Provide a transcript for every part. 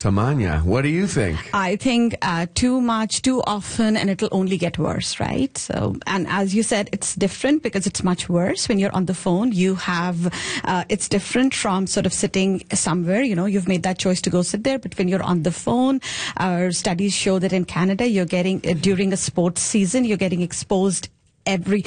Tamanya, what do you think? I think too much, too often, and it'll only get worse, right? So, and as you said, it's different because it's much worse when you're on the phone. You have, it's different from sort of sitting somewhere. You know, you've made that choice to go sit there, but when you're on the phone, our studies show that in Canada, you're getting during a sports season, you're getting exposed during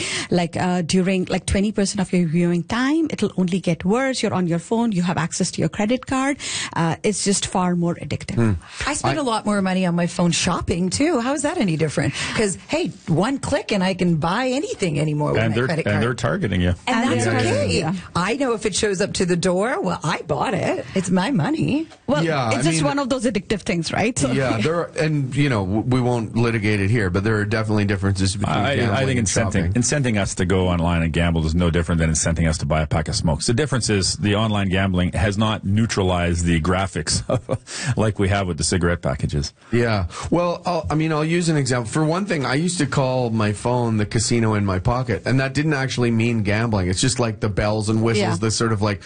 20% of your viewing time. It'll only get worse. You're on your phone, you have access to your credit card. It's just far more addictive. I spend a lot more money on my phone shopping too. How is that any different? Because hey, one click and I can buy anything anymore with my credit card. And they're targeting you. And that's okay. Yeah. I know if it shows up to the door, well, I bought it. It's my money. Well, Yeah, it's just one of those addictive things, right? So, Yeah, there are, and we won't litigate it here, but there are definitely differences between gambling I think and shopping. incenting us to go online and gamble is no different than incenting us to buy a pack of smokes. The difference is the online gambling has not neutralized the graphics like we have with the cigarette packages. Yeah. Well, I'll use an example. For one thing, I used to call my phone the casino in my pocket, and that didn't actually mean gambling. It's just like the bells and whistles, the sort of like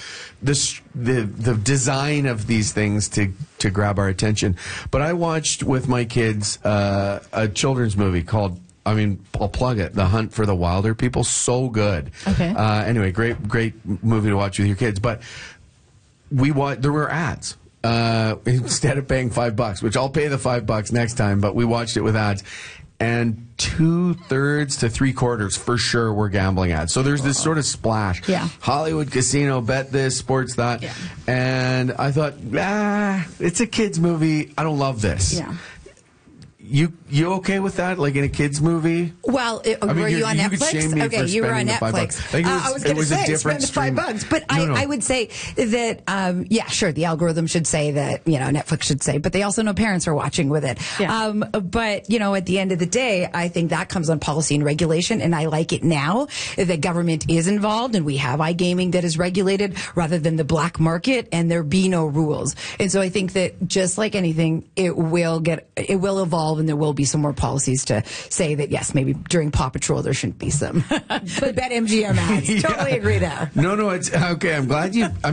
the design of these things to grab our attention. But I watched with my kids a children's movie called, I'll plug it, The Hunt for the Wilder People. So good. Okay. Anyway, great movie to watch with your kids. But there were ads. Instead of paying $5, which I'll pay the $5 next time, but we watched it with ads. And 2/3 to 3/4 for sure were gambling ads. So there's this sort of splash. Yeah. Hollywood casino, bet this, sports that. Yeah. And I thought, it's a kid's movie. I don't love this. Yeah. You okay with that? Like in a kids movie? Well, were you on you could shame Netflix? me Okay, for you were on spending the $5. Netflix. I think I was going to say, spend the $5. But No. I would say that, sure, the algorithm should say that, Netflix should say, but they also know parents are watching with it. Yeah. But, at the end of the day, I think that comes on policy and regulation, and I like it now that government is involved and we have iGaming that is regulated rather than the black market, and there be no rules. And so I think that just like anything, it will evolve, and there will be some more policies to say that, yes, maybe during Paw Patrol there shouldn't be some BetMGM ads. Totally agree there. No, it's okay. I'm glad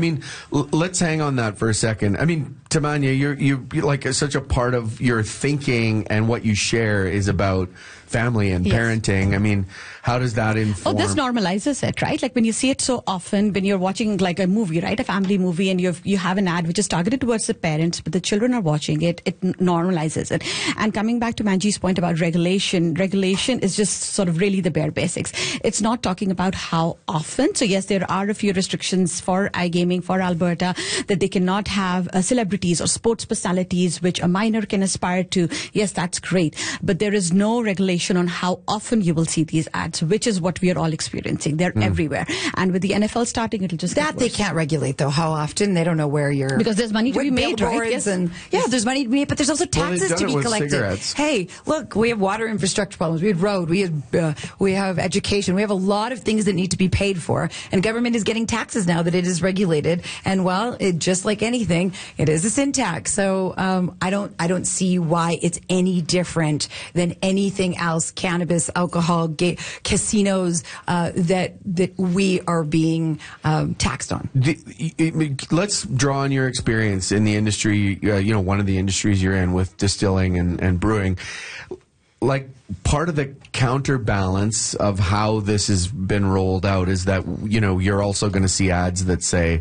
let's hang on that for a second. Tamanya, you're like such a part of your thinking and what you share is about family and parenting. How does that inform? Oh, this normalizes it, right? Like when you see it so often, when you're watching like a movie, right? A family movie, and you have an ad which is targeted towards the parents, but the children are watching it, it normalizes it. And coming back to Manji's point about regulation is just sort of really the bare basics. It's not talking about how often. So yes, there are a few restrictions for iGaming, for Alberta, that they cannot have celebrities or sports personalities which a minor can aspire to. Yes, that's great. But there is no regulation on how often you will see these ads, which is what we are all experiencing. They're everywhere. And with the NFL starting, it'll just that they can't regulate, though. How often? They don't know where you're... Because there's money to be made, right? Yes. And, there's money to be made, but there's also taxes to be collected. Cigarettes. Hey, look, we have water infrastructure problems. We have road. We have education. We have a lot of things that need to be paid for. And government is getting taxes now that it is regulated. And, just like anything, it is a sin tax. So I don't see why it's any different than anything else, cannabis, alcohol, casinos, that we are being taxed on. Let's draw on your experience in the industry, one of the industries you're in with distilling and brewing. Like, part of the counterbalance of how this has been rolled out is that, you're also going to see ads that say,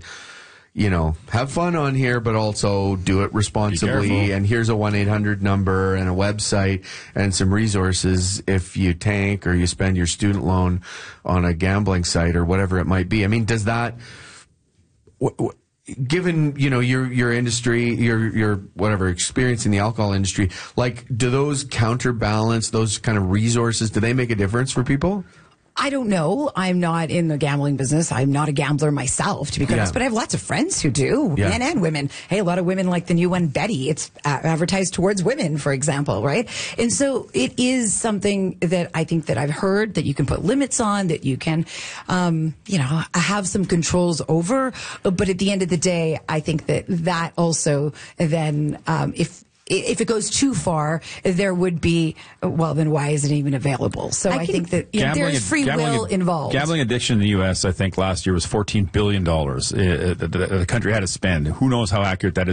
have fun on here, but also do it responsibly. And here's a 1-800 number and a website and some resources if you tank or you spend your student loan on a gambling site or whatever it might be. Does that, given, your industry, your whatever experience in the alcohol industry, like, do those counterbalance, those kind of resources, do they make a difference for people? I don't know. I'm not in the gambling business. I'm not a gambler myself, to be honest, but I have lots of friends who do, men and women. Hey, a lot of women like the new one, Betty. It's advertised towards women, for example, right? And so it is something that I think that I've heard that you can put limits on, that you can, have some controls over. But at the end of the day, I think that also then, if it goes too far, there would be, then why is it even available? So I think that there's free will involved. Gambling addiction in the U.S., I think last year was $14 billion the country had to spend. Who knows how accurate that is?